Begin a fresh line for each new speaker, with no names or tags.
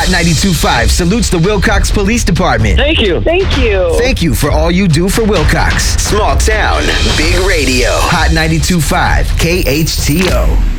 Hot 92.5 salutes the Wilcox Police Department.
Thank you.
Thank you.
Thank you for all you do for Wilcox. Small town, big radio. Hot 92.5 KHTO.